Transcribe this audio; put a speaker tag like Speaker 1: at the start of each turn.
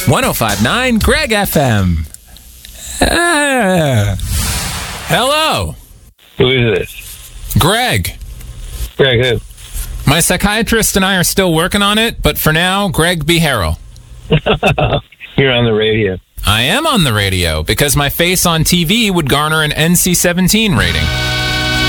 Speaker 1: 105.9 Greg FM. Hello.
Speaker 2: Who is this?
Speaker 1: Greg.
Speaker 2: Greg who?
Speaker 1: My psychiatrist and I are still working on it, but for now, Greg B. Harrell.
Speaker 2: You're on the radio.
Speaker 1: I am on the radio because my face on TV would garner an NC-17 rating.